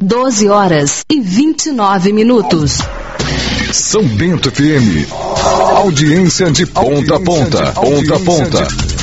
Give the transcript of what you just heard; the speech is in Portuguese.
12h29. São Bento FM. Audiência de ponta a ponta. Ponta a ponta.